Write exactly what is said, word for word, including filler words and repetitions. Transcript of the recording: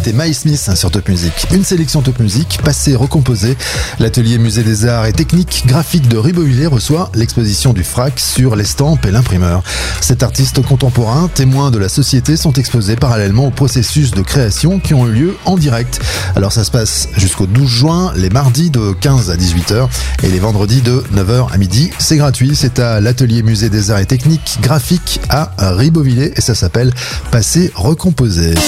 c'était My Smith sur Top Music. Une sélection Top Music, passée, recomposée. L'atelier Musée des Arts et Techniques Graphiques de Ribeauvillé reçoit l'exposition du F R A C sur l'estampe et l'imprimeur. Cet artiste contemporain, témoin de la société, sont exposés parallèlement au processus de création qui ont eu lieu en direct. Alors ça se passe jusqu'au douze juin, les mardis de quinze à dix-huit heures et les vendredis de neuf heures à midi. C'est gratuit, c'est à l'atelier Musée des Arts et Techniques Graphiques à Ribeauvillé et ça s'appelle Passé recomposé.